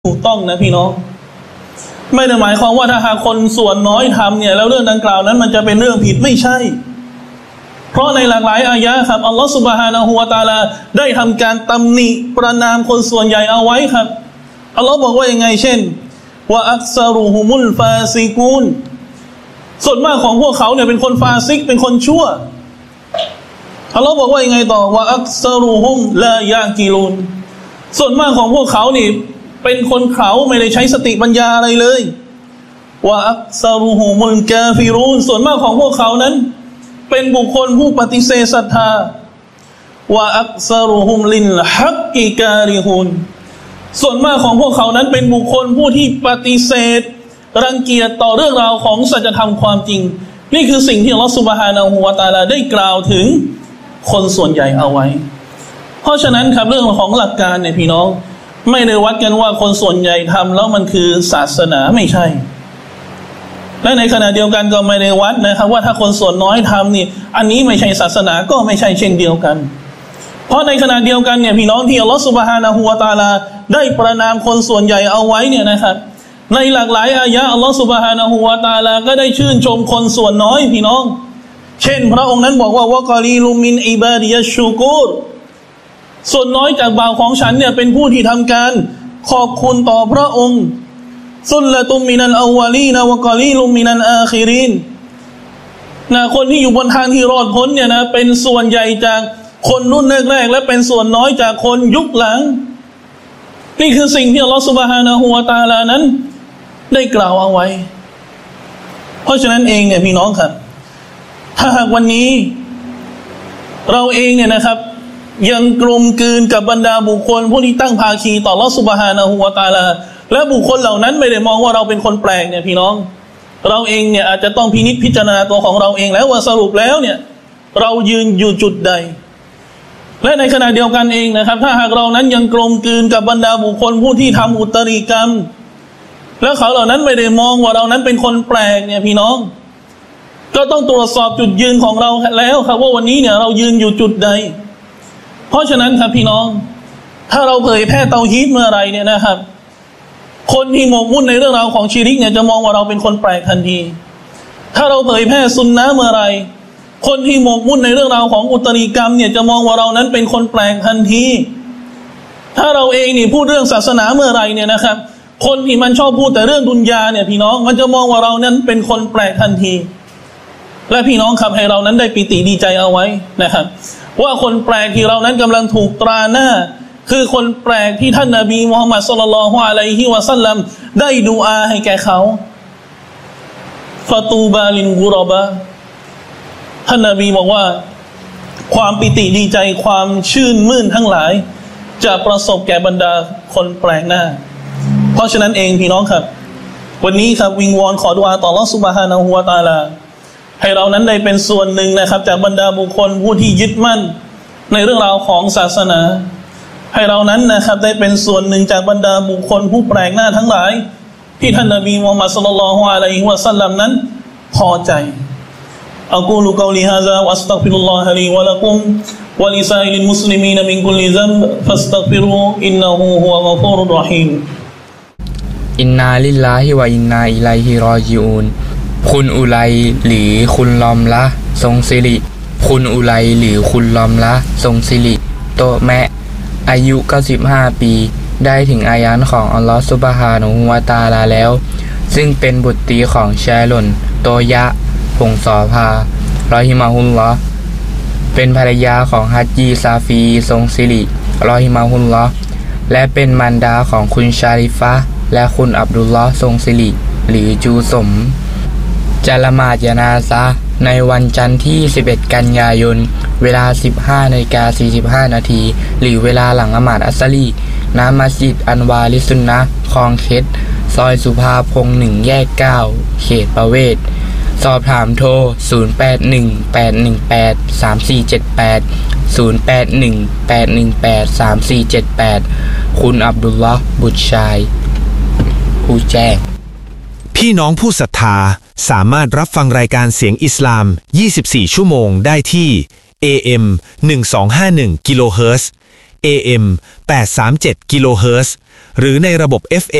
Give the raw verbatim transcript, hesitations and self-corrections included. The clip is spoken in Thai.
ถูกต้องนะพี่น้องไม่ได้หมายความว่าถ้าหากคนส่วนน้อยทำเนี่ยแล้วเรื่องดังกล่าวนั้นมันจะเป็นเรื่องผิดไม่ใช่เพราะในหลากหลายอายะห์ครับอัลลอฮฺซุบฮานะฮูวะตะอาลาได้ทำการตำหนิประณามคนส่วนใหญ่เอาไว้ครับอัลลอฮฺบอกว่ายังไงเช่นว่าอักซารุฮุมุลฟาซิกูนส่วนมากของพวกเขาเนี่ยเป็นคนฟาซิกเป็นคนชั่วอัลลอฮฺบอกว่ายังไงต่อว่าอักซารุฮุมลายากิลุนส่วนมากของพวกเขานี่เป็นคนเขาไม่ได้ใช้สติปัญญาอะไรเลยว่าอักซารุฮุมุลกาฟิรูนส่วนมากของพวกเขานั้นเป็นบุคคลผู้ปฏิเสธศรัทธาว่าอักซารุฮุมลินฮักกิการิฮุนส่วนมากของพวกเขานั้นเป็นบุคคลผู้ที่ปฏิเสธรังเกียจต่อเรื่องราวของสัจธรรมความจริงนี่คือสิ่งที่อัลลอฮฺซุบฮานะฮูวะตะอาลาได้กล่าวถึงคนส่วนใหญ่เอาไว้เพราะฉะนั้นครับเรื่องของหลักการเนี่ยพี่น้องไม่ได้วัดกันว่าคนส่วนใหญ่ทำแล้วมันคือศาสนาไม่ใช่และในขณะเดียวกันก็ไม่ได้วัดนะครับว่าถ้าคนส่วนน้อยทำนี่อันนี้ไม่ใช่ศาสนาก็ไม่ใช่เช่นเดียวกันเพราะในขณะเดียวกันเนี่ยพี่น้องที่อัลลอฮฺซุบฮานะฮูวะตะอาลาได้ประนามคนส่วนใหญ่เอาไว้เนี่ยนะครับในหลากหลายอายะห์อัลลอฮฺซุบฮานะฮูวะตะอาลาก็ได้ชื่นชมคนส่วนน้อยพี่น้องเช่นพระองค์นั้นบอกว่าวะกอลีลุมินอิบาดิยัชชูกูรส่วนน้อยจากบ่าวของฉันเนี่ยเป็นผู้ที่ทำการขอบคุณต่อพระองค์ซุลละตุมมินัลอาววาลีนวะกอลีลุมมินัลอาคิรินนะคนที่อยู่บนทางที่รอดพ้นเนี่ยนะเป็นส่วนใหญ่จากคนรุ่นแรกๆและเป็นส่วนน้อยจากคนยุคหลังนี่คือสิ่งที่อัลลอฮฺซุบฮานะฮูวะตะอาลานั้นได้กล่าวเอาไว้เพราะฉะนั้นเองเนี่ยพี่น้องครับถ้าหากวันนี้เราเองเนี่ยนะครับยังกลมกลืนกับบรรดาบุคคลผู้ที่ตั้งภาคีต่ออัลเลาะห์ซุบฮานะฮูวะตะอาลาและบุคคลเหล่านั้นไม่ได้มองว่าเราเป็นคนแปลกเนี่ยพี่น้องเราเองเนี่ยอาจจะต้องพินิจพิจารณาตัวของเราเองแล้วว่าสรุปแล้วเนี่ยเรายืนอยู่จุดใดและในขณะเดียวกันเองนะครับถ้าหากเรานั้นยังกลมกลืนกับบรรดาบุคคลผู้ที่ทำอุตริกรรมแล้วเขาเหล่านั้นไม่ได้มองว่าเรานั้นเป็นคนแปลกเนี่ยพี่น้องก็ต้องตรวจสอบจุดยืนของเราแล้วครับว่าวันนี้เนี่ยเรายืนอยู่จุดใดเพราะฉะนั้นครับพี่น้องถ้าเราเผยแพร่เตาฮีดเมื่อไรเนี่ยนะครับคนที่หมกมุ่นในเรื่องราวของชิริกเนี่ยจะมองว่าเราเป็นคนแปลกทันทีถ้าเราเผยแพร่ซุนนะห์เมื่อไรคนที่หมกมุ่นในเรื่องราวของอุตริกรรมเนี่ยจะมองว่าเรานั้นเป็นคนแปลกทันทีถ้าเราเองนี่พูดเรื่องศาสนาเมื่อไรเนี่ยนะครับคนที่มันชอบพูดแต่เรื่องดุนยาเนี่ยพี่น้องมันจะมองว่าเรานั้นเป็นคนแปลกทันทีและพี่น้องครับให้เรานั้นได้ปิติดีใจเอาไว้นะครับว่าคนแปลกที่เรานั้นกำลังถูกตราหน้าคือคนแปลกที่ท่านนบีมุฮัมมัดศ็อลลัลลอฮุอะลัยฮิวะซัลลัมได้ดุอาให้แก่เขาฟาตูบาลินกุรบะท่านนบีบอกว่าความปิติดีใจความชื่นมื่นทั้งหลายจะประสบแก่บรรดาคนแปลกหน้าเพราะฉะนั้นเองพี่น้องครับวันนี้ครับวิงวอนขอดุอาต่ออัลเลาะห์ซุบฮานะฮูวะตะอาลาให้เรานั้นได้เป็นส่วนหนึ่งนะครับจากบรรดาบุคคลผู้ที่ยึดมั่นในเรื่องราวของศาสนาให้เรานั้นนะครับได้เป็นส่วนหนึ่งจากบรรดาบุคคลผู้แปลกหน้าทั้งหลายที่ท่านนบีมุฮัมมัดศ็อลลัลลอฮุอะลัยฮิวะซัลลัมนั้นพอใจอะกูลุกอลิฮาซาวัสตัฆฟิรุลลอฮะลีวะละกุมวะลิซาอิลิลมุสลิมีนมินกุลลิซัมฟัสตัฆฟิรูอินนะฮูฮุวะฆอฟูรุรเราะฮีมอินนาลิลลาฮิวะอินนาอิลัยฮิรอญิอูนคุณอุไลหรือคุณลอมละทรงสิริคุณอุไลหรือคุณลอมละทรงสิริโตแมะอายุเก้าสิบห้าปีได้ถึงอายันของอัลลอฮฺซุบฮานะฮูวะตะอาลาแล้วซึ่งเป็นบุตรีของชายหล่นโตยะผงสอพารอฮิมาฮุลลอฮ์เป็นภรรยาของฮัจญีซาฟีทรงสิริรอฮิมาฮุลลอฮ์และเป็นมารดาของคุณชาริฟะและคุณอับดุลลอฮ์ทรงสิริหรือจูสมจะละหมาดญะนาซะห์ในวันจันทร์ที่สิบเอ็ดกันยายนเวลา สิบห้านาฬิกาสี่สิบห้านาทีหรือเวลาหลังละหมาดอัสรีณมัสยิดอันวาริสุนนะห์คลองเค็ดซอยสุภาพงษ์หนึ่งแยกเก้าเขตประเวศสอบถามโทรศูนย์ แปด หนึ่ง แปด หนึ่ง แปด สาม สี่ เจ็ด แปด ศูนย์ แปด หนึ่ง แปด หนึ่ง แปด สาม สี่ เจ็ด แปดคุณอับดุลลอฮ์บุตรชายผู้แจ้งพี่น้องผู้ศรัทธาสามารถรับฟังรายการเสียงอิสลามยี่สิบสี่ชั่วโมงได้ที่ เอ เอ็ม หนึ่งพันสองร้อยห้าสิบเอ็ด กิโลเฮิรตซ์เอ เอ็ม แปดร้อยสามสิบเจ็ด กิโลเฮิรตซ์หรือในระบบ เอฟ